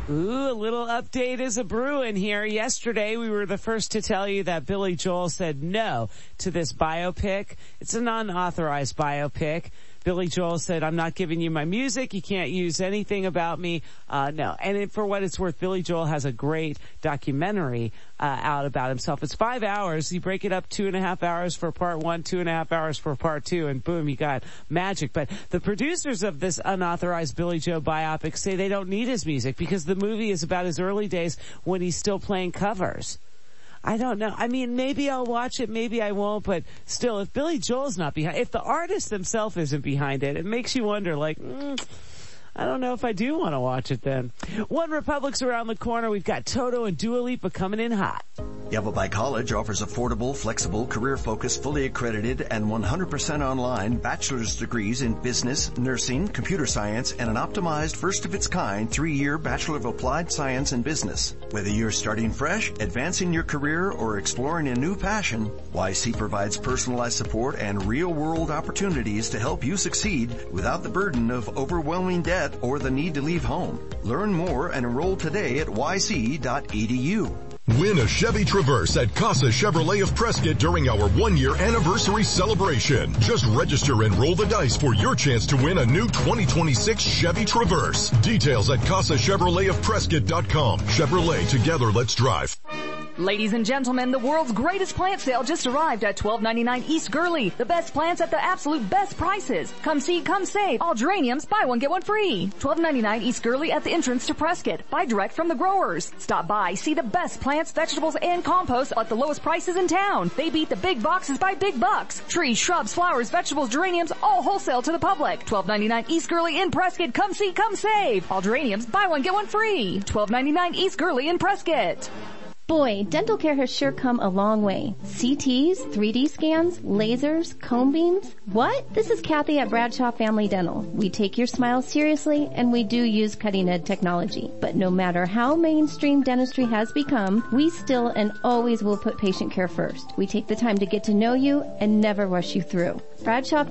Ooh, a little update is a brewing here. Yesterday, we were the first to tell you that Billy Joel said no to this biopic. It's an unauthorized biopic. Billy Joel said, I'm not giving you my music. You can't use anything about me. No. And for what it's worth, Billy Joel has a great documentary out about himself. It's 5 hours. You break it up 2.5 hours for part 1, 2.5 hours for part 2, and boom, you got magic. But the producers of this unauthorized Billy Joel biopic say they don't need his music because the movie is about his early days when he's still playing covers. I don't know. I mean, maybe I'll watch it, maybe I won't, but still, if Billy Joel's not behind, if the artist himself isn't behind it, it makes you wonder, like, I don't know if I do want to watch it then. One Republic's around the corner. We've got Toto and Dua Lipa coming in hot. Yavapai College offers affordable, flexible, career-focused, fully accredited, and 100% online bachelor's degrees in business, nursing, computer science, and an optimized first-of-its-kind 3-year Bachelor of Applied Science in Business. Whether you're starting fresh, advancing your career, or exploring a new passion, YC provides personalized support and real-world opportunities to help you succeed without the burden of overwhelming debt or the need to leave home. Learn more and enroll today at yc.edu. Win a Chevy Traverse at Casa Chevrolet of Prescott during our 1-year anniversary celebration. Just register and roll the dice for your chance to win a new 2026 Chevy Traverse. Details at CasaChevroletofPrescott.com. Chevrolet, together let's drive. Ladies and gentlemen, the world's greatest plant sale just arrived at $12.99 East Gurley. The best plants at the absolute best prices. Come see, come save. All geraniums, buy one, get one free. $12.99 East Gurley at the entrance to Prescott. Buy direct from the growers. Stop by, see the best plants, vegetables, and compost at the lowest prices in town. They beat the big boxes by big bucks. Trees, shrubs, flowers, vegetables, geraniums, all wholesale to the public. $12.99 East Gurley in Prescott. Come see, come save. All geraniums, buy one, get one free. $12.99 East Gurley in Prescott. Boy, dental care has sure come a long way. CTs, 3D scans, lasers, cone beams. What? This is Kathy at Bradshaw Family Dental. We take your smile seriously and we do use cutting-edge technology. But no matter how mainstream dentistry has become, we still and always will put patient care first. We take the time to get to know you and never rush you through. Bradshaw